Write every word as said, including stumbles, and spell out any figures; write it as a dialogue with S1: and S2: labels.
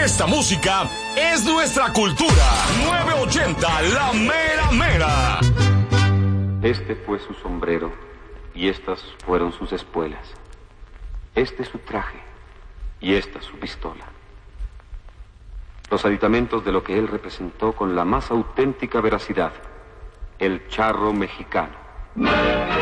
S1: Esta música es nuestra cultura. nueve ochenta, la mera mera.
S2: Este fue su sombrero y estas fueron sus espuelas. Este su traje y esta su pistola. Los aditamentos de lo que él representó con la más auténtica veracidad. El charro mexicano.